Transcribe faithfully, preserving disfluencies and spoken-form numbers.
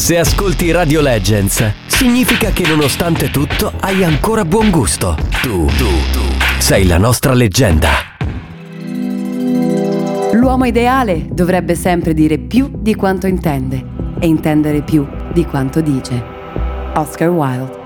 Se ascolti Radio Legends, significa che nonostante tutto hai ancora buon gusto. Tu, tu, tu sei la nostra leggenda. L'uomo ideale dovrebbe sempre dire più di quanto intende e intendere più di quanto dice. Oscar Wilde.